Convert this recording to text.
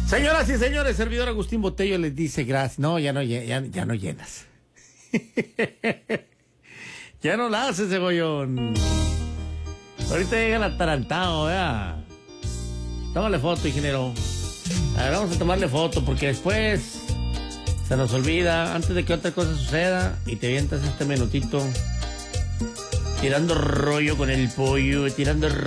Señoras y señores, servidor Agustín Botello les dice gracias. No, ya no llenas. Ya no la haces, cebollón. Ahorita llega el atarantado, ¿verdad? Tómale foto, ingeniero. A ver, vamos a tomarle foto porque después se nos olvida antes de que otra cosa suceda y te avientas este minutito tirando rollo con el pollo, tirando